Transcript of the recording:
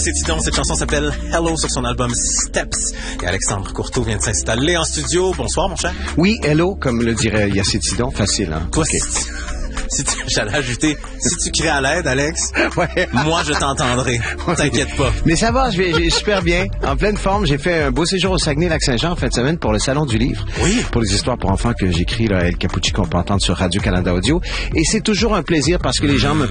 C'est Tidon, cette chanson s'appelle Hello sur son album Steps. Et Alexandre Courteau vient de s'installer en studio. Bonsoir, mon cher. Oui, hello, comme le dirait Yacine Tidon, facile, hein? Toi, Okay. J'allais ajouter, si tu cries à l'aide, Alex, Ouais. moi, je t'entendrai. T'inquiète pas. Mais ça va, j'ai super bien. En pleine forme, j'ai fait un beau séjour au Saguenay-Lac-Saint-Jean en fin de semaine pour le Salon du Livre. Oui. Pour les histoires pour enfants que j'écris, là, El Capucci, qu'on peut entendre sur Radio-Canada Audio. Et c'est toujours un plaisir parce que les gens me